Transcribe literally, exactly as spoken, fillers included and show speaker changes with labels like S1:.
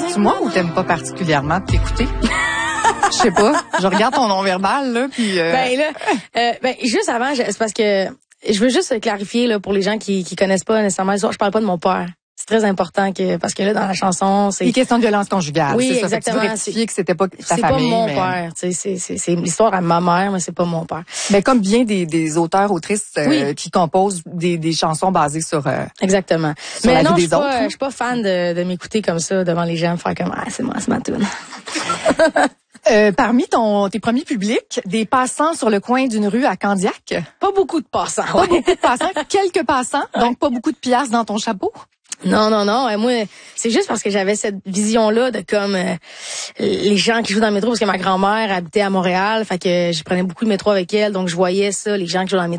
S1: C'est moi ou t'aimes pas particulièrement t'écouter? Je sais pas. Je regarde ton non-verbal, là, puis... Euh...
S2: Ben là, euh, ben juste avant, je- c'est parce que je veux juste clarifier là pour les gens qui qui connaissent pas nécessairement l'histoire. Je parle pas de mon père. C'est très important que parce que là dans la chanson, c'est
S1: les questions de violence conjugale.
S2: Oui,
S1: c'est ça.
S2: exactement.
S1: Fait que tu veux rectifier que c'était pas ta
S2: c'est
S1: famille.
S2: pas mon
S1: mais...
S2: père. Tu sais, c'est c'est c'est l'histoire à ma mère, mais c'est pas mon père.
S1: Mais comme bien des des auteurs autrices euh,
S2: Oui.
S1: qui composent des des chansons basées sur. Euh,
S2: Exactement.
S1: Sur
S2: Mais
S1: la
S2: non,
S1: vie
S2: je suis
S1: des autres,
S2: pas
S1: hein?
S2: je suis pas fan de de m'écouter comme ça devant les gens, faire comme ah c'est moi, c'est ma tune.
S1: euh, parmi ton tes premiers publics, des passants sur le coin d'une rue à Candiac.
S2: Pas beaucoup de passants.
S1: Pas
S2: Ouais.
S1: beaucoup de passants, quelques passants, donc pas beaucoup de piastres dans ton chapeau.
S2: Non, non, non. Euh, moi, c'est juste parce que j'avais cette vision-là de comme euh, les gens qui jouent dans le métro, parce que ma grand-mère habitait à Montréal, fait que je prenais beaucoup de métro avec elle, donc je voyais ça, les gens qui jouent dans le métro.